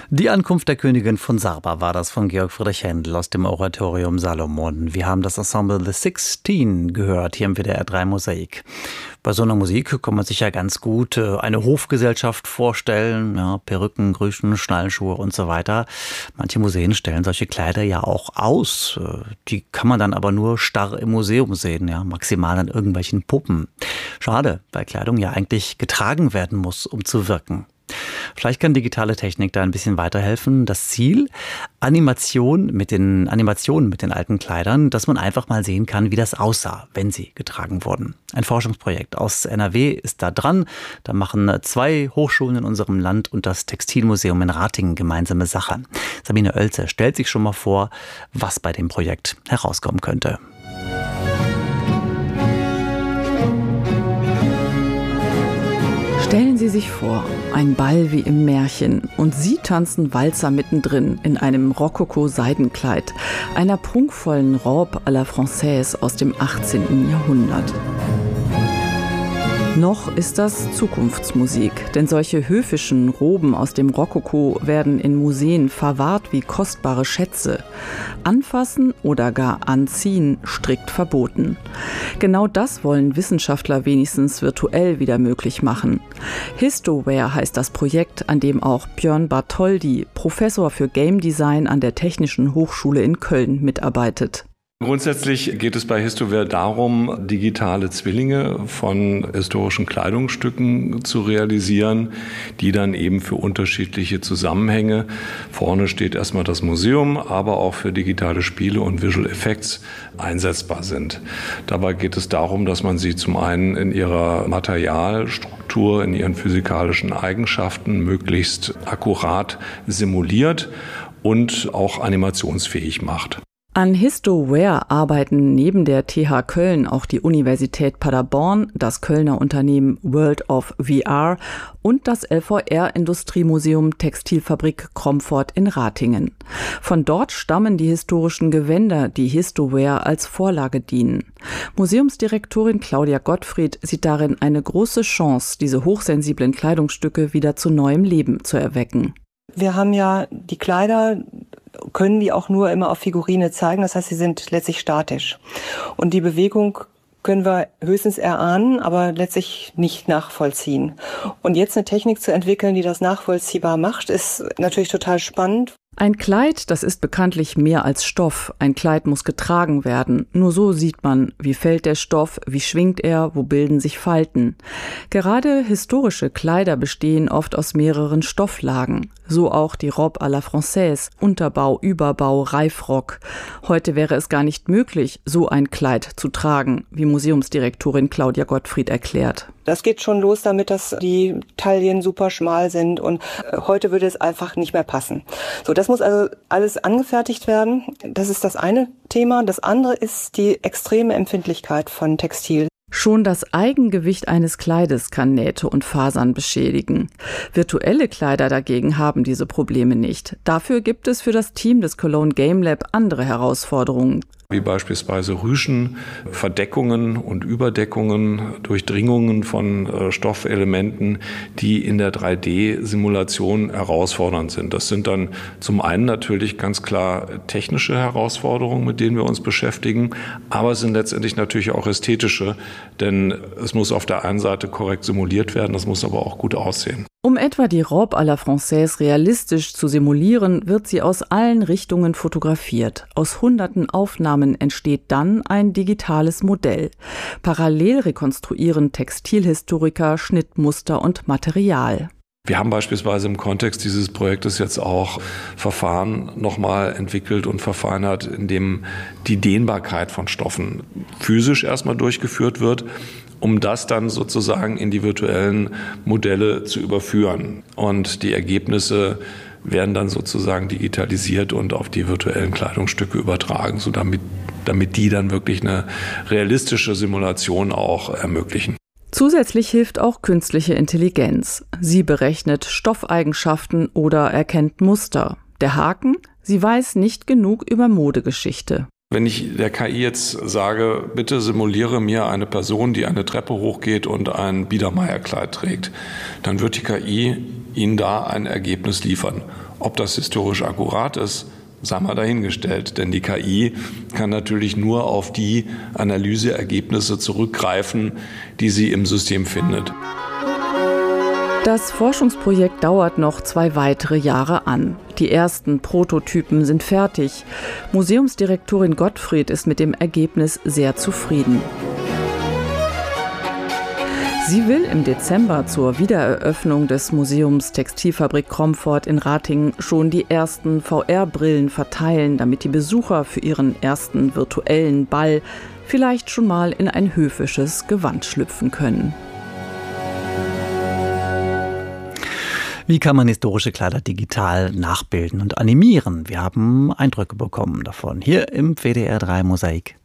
Die Ankunft der Königin von Saba war das von Georg Friedrich Händel aus dem Oratorium Salomon. Wir haben das Ensemble The 16 gehört, hier im WDR 3 Mosaik. Bei so einer Musik kann man sich ja ganz gut eine Hofgesellschaft vorstellen, ja, Perücken, Grüschen, Schnallenschuhe und so weiter. Manche Museen stellen solche Kleider ja auch aus. Die kann man dann aber nur starr im Museum sehen, ja, maximal an irgendwelchen Puppen. Schade, weil Kleidung ja eigentlich getragen werden muss, um zu wirken. Vielleicht kann digitale Technik da ein bisschen weiterhelfen. Das Ziel? Animationen mit den alten Kleidern, dass man einfach mal sehen kann, wie das aussah, wenn sie getragen wurden. Ein Forschungsprojekt aus NRW ist da dran. Da machen 2 Hochschulen in unserem Land und das Textilmuseum in Ratingen gemeinsame Sache. Sabine Oelze stellt sich schon mal vor, was bei dem Projekt herauskommen könnte. Stellen Sie sich vor, ein Ball wie im Märchen und Sie tanzen Walzer mittendrin in einem Rokoko-Seidenkleid, einer prunkvollen Robe à la Française aus dem 18. Jahrhundert. Noch ist das Zukunftsmusik, denn solche höfischen Roben aus dem Rokoko werden in Museen verwahrt wie kostbare Schätze. Anfassen oder gar anziehen strikt verboten. Genau das wollen Wissenschaftler wenigstens virtuell wieder möglich machen. Histoware heißt das Projekt, an dem auch Björn Bartholdy, Professor für Game Design an der Technischen Hochschule in Köln, mitarbeitet. Grundsätzlich geht es bei Histoware darum, digitale Zwillinge von historischen Kleidungsstücken zu realisieren, die dann eben für unterschiedliche Zusammenhänge, vorne steht erstmal das Museum, aber auch für digitale Spiele und Visual Effects einsetzbar sind. Dabei geht es darum, dass man sie zum einen in ihrer Materialstruktur, in ihren physikalischen Eigenschaften möglichst akkurat simuliert und auch animationsfähig macht. An Histoware arbeiten neben der TH Köln auch die Universität Paderborn, das Kölner Unternehmen World of VR und das LVR-Industriemuseum Textilfabrik Kromford in Ratingen. Von dort stammen die historischen Gewänder, die Histoware als Vorlage dienen. Museumsdirektorin Claudia Gottfried sieht darin eine große Chance, diese hochsensiblen Kleidungsstücke wieder zu neuem Leben zu erwecken. Wir haben ja die Kleider, können die auch nur immer auf Figurine zeigen. Das heißt, sie sind letztlich statisch. Und die Bewegung können wir höchstens erahnen, aber letztlich nicht nachvollziehen. Und jetzt eine Technik zu entwickeln, die das nachvollziehbar macht, ist natürlich total spannend. Ein Kleid, das ist bekanntlich mehr als Stoff. Ein Kleid muss getragen werden. Nur so sieht man, wie fällt der Stoff, wie schwingt er, wo bilden sich Falten. Gerade historische Kleider bestehen oft aus mehreren Stofflagen. So auch die Robe à la Française, Unterbau, Überbau, Reifrock. Heute wäre es gar nicht möglich, so ein Kleid zu tragen, wie Museumsdirektorin Claudia Gottfried erklärt. Das geht schon los damit, dass die Taillen super schmal sind und heute würde es einfach nicht mehr passen. So, das muss also alles angefertigt werden. Das ist das eine Thema. Das andere ist die extreme Empfindlichkeit von Textil. Schon das Eigengewicht eines Kleides kann Nähte und Fasern beschädigen. Virtuelle Kleider dagegen haben diese Probleme nicht. Dafür gibt es für das Team des Cologne Game Lab andere Herausforderungen. Wie beispielsweise Rüschen, Verdeckungen und Überdeckungen, Durchdringungen von Stoffelementen, die in der 3D-Simulation herausfordernd sind. Das sind dann zum einen natürlich ganz klar technische Herausforderungen, mit denen wir uns beschäftigen, aber es sind letztendlich natürlich auch ästhetische, denn es muss auf der einen Seite korrekt simuliert werden, das muss aber auch gut aussehen. Um etwa die Robe à la Française realistisch zu simulieren, wird sie aus allen Richtungen fotografiert. Aus hunderten Aufnahmen entsteht dann ein digitales Modell. Parallel rekonstruieren Textilhistoriker Schnittmuster und Material. Wir haben beispielsweise im Kontext dieses Projektes jetzt auch Verfahren nochmal entwickelt und verfeinert, in dem die Dehnbarkeit von Stoffen physisch erstmal durchgeführt wird, um das dann sozusagen in die virtuellen Modelle zu überführen. Und die Ergebnisse werden dann sozusagen digitalisiert und auf die virtuellen Kleidungsstücke übertragen, so damit die dann wirklich eine realistische Simulation auch ermöglichen. Zusätzlich hilft auch künstliche Intelligenz. Sie berechnet Stoffeigenschaften oder erkennt Muster. Der Haken? Sie weiß nicht genug über Modegeschichte. Wenn ich der KI jetzt sage, bitte simuliere mir eine Person, die eine Treppe hochgeht und ein Biedermeierkleid trägt, dann wird die KI Ihnen da ein Ergebnis liefern. Ob das historisch akkurat ist, sei mal dahingestellt, denn die KI kann natürlich nur auf die Analyseergebnisse zurückgreifen, die sie im System findet. Das Forschungsprojekt dauert noch 2 weitere Jahre an. Die ersten Prototypen sind fertig. Museumsdirektorin Gottfried ist mit dem Ergebnis sehr zufrieden. Sie will im Dezember zur Wiedereröffnung des Museums Textilfabrik Kromford in Ratingen schon die ersten VR-Brillen verteilen, damit die Besucher für ihren ersten virtuellen Ball vielleicht schon mal in ein höfisches Gewand schlüpfen können. Wie kann man historische Kleider digital nachbilden und animieren? Wir haben Eindrücke bekommen davon hier im WDR 3 Mosaik.